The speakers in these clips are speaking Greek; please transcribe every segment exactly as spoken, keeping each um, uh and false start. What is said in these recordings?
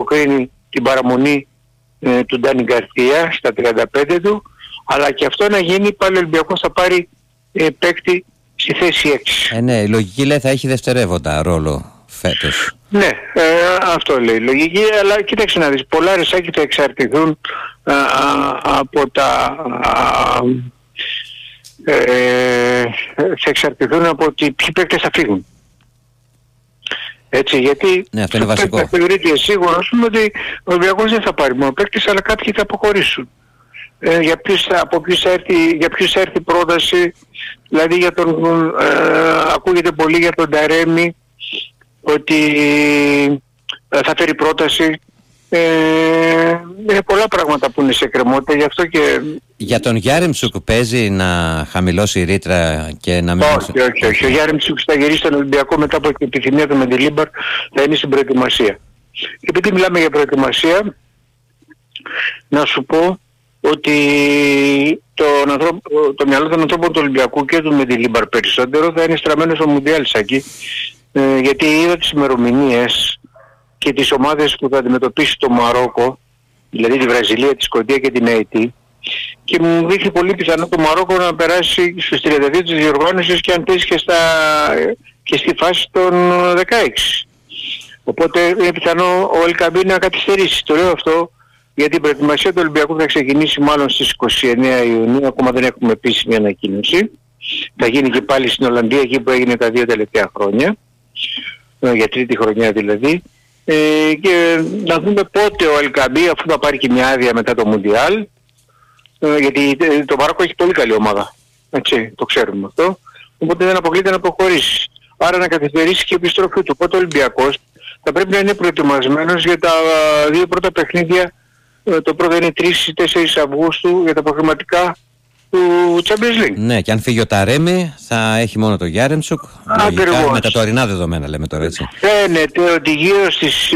κρίνει την παραμονή ε, του Ντάνι Γκαρθία στα τριάντα πέντε του, αλλά και αυτό να γίνει πάλι ο Ολυμπιακός θα πάρει ε, παίκτη στη θέση έξι. Ε, ναι, η λογική λέει θα έχει δευτερεύοντα ρόλο φέτος. Ναι, ε, αυτό λέει η λογική, αλλά κοίταξε να δεις, πολλά ρεσάκια θα εξαρτηθούν α, α, από τα... Α, ε, θα εξαρτηθούν από ότι ποιοι παίκτες θα φύγουν. Έτσι, γιατί ναι, αυτό είναι βασικό. Θα θεωρείται σίγουρο ότι ο Ολυμπιακός δεν θα πάρει μόνο παίκτες, αλλά κάποιοι θα αποχωρήσουν. Ε, για ποιους θα, από ποιους θα έρθει, για ποιους θα έρθει πρόταση, δηλαδή για τον, ε, ακούγεται πολύ για τον Ταρέμι ότι ε, θα φέρει πρόταση. Ε, είναι πολλά πράγματα που είναι σε κρεμότητα, γι' αυτό και... Για τον Γιάρεμτσουκ παίζει να χαμηλώσει η ρήτρα και να μην... Όχι, όχι, όχι. Ο Γιάρεμτσουκ θα γυρίσει στον Ολυμπιακό μετά από την επιθυμία του Μεντιλίμπαρ, θα είναι στην προετοιμασία. Και επειδή μιλάμε για προετοιμασία, να σου πω ότι το, το μυαλό των ανθρώπων του Ολυμπιακού και του Μεντιλίμπαρ περισσότερο θα είναι στραμμένο στο Μουντιάλ Σάκη, ε, γιατί είδα τις ημερομηνίες και τις ομάδες που θα αντιμετωπίσει το Μαρόκο, δηλαδή τη Βραζιλία, τη Σκωτία και την ΑΕΤ, και μου δείχνει πολύ πιθανό το Μαρόκο να περάσει στους τριάντα δύο της διοργάνωσης και αν θέσει και, στα, και στη φάση των δεκαέξι. Οπότε είναι πιθανό ο Ελκαμπή να καθυστερήσει. Το λέω αυτό γιατί η προετοιμασία του Ολυμπιακού θα ξεκινήσει μάλλον στις είκοσι εννέα Ιουνίου, ακόμα δεν έχουμε επίσημη ανακοίνωση. Θα γίνει και πάλι στην Ολλανδία, εκεί που έγινε τα δύο τελευταία χρόνια, για τρίτη χρονιά δηλαδή. Ε, και να δούμε πότε ο Ελκαμπή, αφού θα πάρει και μια άδεια μετά το Μουντιάλ, ε, γιατί το Μαρόκο έχει πολύ καλή ομάδα, έτσι, το ξέρουμε αυτό, οπότε δεν αποκλείται να προχωρήσει. Άρα να καθυστερήσει και η επιστροφή του. Οπότε ο Ολυμπιακός θα πρέπει να είναι προετοιμασμένος για τα δύο πρώτα παιχνίδια. Το πρώτο είναι τρεις ή τέσσερις Αυγούστου για τα προγραμματικά του Champions League. Ναι, και αν φύγει ο Ταρέμι θα έχει μόνο το Γιάρεμτσουκ. Λογικά, με τα τωρινά δεδομένα λέμε τώρα, έτσι. Φαίνεται ότι γύρω στις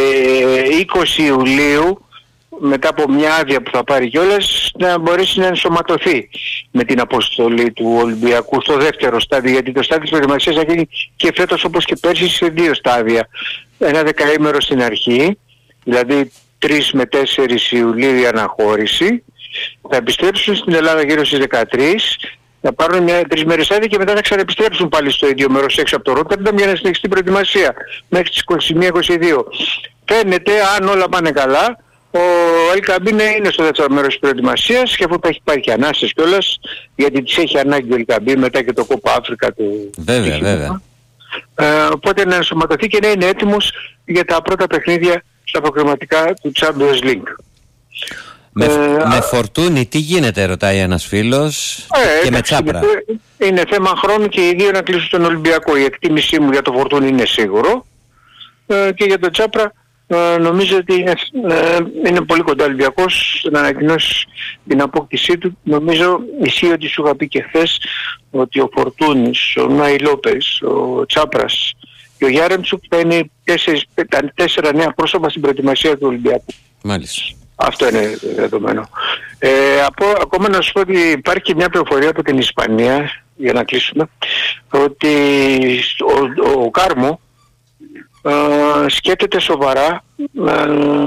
ε, είκοσι Ιουλίου, μετά από μια άδεια που θα πάρει κιόλας, να μπορέσει να ενσωματωθεί με την αποστολή του Ολυμπιακού στο δεύτερο στάδιο, γιατί το στάδιο της προετοιμασίας θα γίνει και φέτος όπως και πέρσι σε δύο στάδια. Ένα δεκαήμερο στην αρχή, δηλαδή τρεις με τέσσερις Ιουλίου η αναχώρηση, θα επιστρέψουν στην Ελλάδα γύρω στις δεκατρείς, θα πάρουν μια τρεις μέρες άδεια και μετά θα ξαναεπιστρέψουν πάλι στο ίδιο μέρος έξω από το Ρότερνταμ για να συνεχίσει την προετοιμασία μέχρι τις είκοσι μία είκοσι δύο. Φαίνεται, αν όλα πάνε καλά, ο Ελκαμπή είναι στο δεύτερο μέρος της προετοιμασίας και αφού θα έχει πάρει και ανάσες κιόλας, γιατί τις έχει ανάγκη ο Ελκαμπή μετά και το Κόπα Αφρικα του. Βέβαια, βέβαια. Ε, οπότε να ενσωματωθεί και να είναι έτοιμος για τα πρώτα παιχνίδια στα προγραμματικά του Champions League. Με, ε, με Φορτούνη τι γίνεται, ρωτάει ένας φίλος, ε, και εντάξει, με Τσάπρα. Είναι, είναι θέμα χρόνου και οι δύο να κλείσουν τον Ολυμπιακό. Η εκτίμησή μου για το Φορτούνη είναι σίγουρο, ε, και για τον Τσάπρα ε, νομίζω ότι είναι, ε, είναι πολύ κοντά ο Ολυμπιακός να ανακοινώσει την απόκτησή του. Νομίζω ισχύει ότι σου είχα πει και χθες ότι ο Φορτούνης, ο Νάι Λόπες, ο Τσάπρας και ο Γιάρεμτσουκ θα είναι τέσσερις, τα τέσσερα νέα πρόσωπα στην προετοιμασία του Ολυμπιακού. Μάλιστα. Αυτό είναι δεδομένο. Ε, από, ακόμα να σου πω ότι υπάρχει και μια πληροφορία από την Ισπανία, για να κλείσουμε, ότι ο, ο, ο Κάρμο ε, σκέφτεται σοβαρά, ε,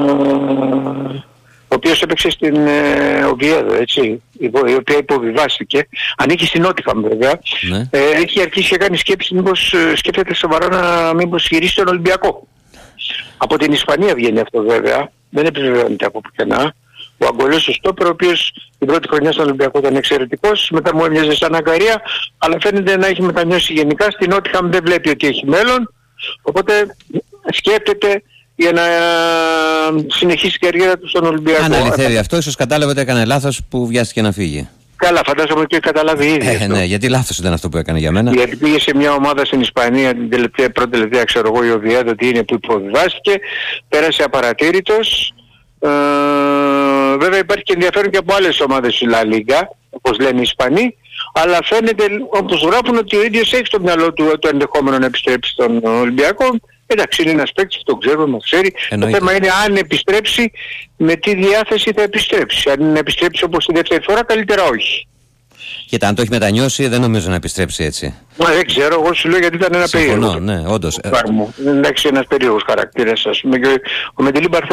ο οποίος έπαιξε στην ε, Οβιέδο, έτσι, η, η οποία υποβιβάστηκε, ανήκει στην Νότιχαμ βέβαια, ναι. ε, έχει αρχίσει και κάνει σκέψη, μήπως σκέφτεται σοβαρά να μήπως γυρίσει τον Ολυμπιακό. Από την Ισπανία βγαίνει αυτό βέβαια, δεν επιβεβαιώνεται από πουθενά. Ο Αγκολές ο στόπερ, ο οποίος την πρώτη χρονιά στον Ολυμπιακό ήταν εξαιρετικός, μετά μου έμοιαζε σαν αγκαρία, αλλά φαίνεται να έχει μετανιώσει γενικά. Στην Νότιχαμ δεν βλέπει ότι έχει μέλλον, οπότε σκέφτεται για να συνεχίσει την καριέρα του στον Ολυμπιακό. Αν αληθεύει αυτό, ίσως κατάλαβε ότι έκανε λάθος που βιάστηκε να φύγει. Καλά, φαντάζομαι ότι έχει καταλάβει ήδη. Ε, ναι, γιατί λάθος ήταν αυτό που έκανε για μένα. Γιατί πήγε σε μια ομάδα στην Ισπανία την τελευταία, πρώτη τελευταία, ξέρω εγώ, η Οβιέδο, τι είναι, που υποβιβάστηκε, πέρασε απαρατήρητος. Ε, βέβαια υπάρχει και ενδιαφέρον και από άλλες ομάδες στη Λα Λίγκα, όπως λένε οι Ισπανοί, αλλά φαίνεται, όπως γράφουν, ότι ο ίδιος έχει στο μυαλό του το ενδεχόμενο να επιστρέψει στον Ολυμπιακό. Εντάξει, είναι ένας παίκτης που τον ξέρουμε, μας ξέρει. Εννοείται. Το θέμα είναι αν επιστρέψει, με τι διάθεση θα επιστρέψει. Αν επιστρέψει όπως τη δεύτερη φορά, καλύτερα όχι. Κοίτα, αν το έχει μετανιώσει, δεν νομίζω να επιστρέψει έτσι. Μα δεν ξέρω, εγώ σου λέω γιατί ήταν ένα περίεργο. Ναι, όντως. Εντάξει, ένας περίεργος χαρακτήρας, ας πούμε. Και ο Μεντιλίμπαρ